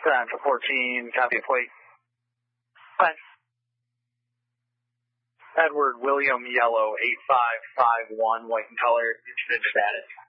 Central 14, copy of plate. Fine. Edward William Yellow 8551, white in color, incident status.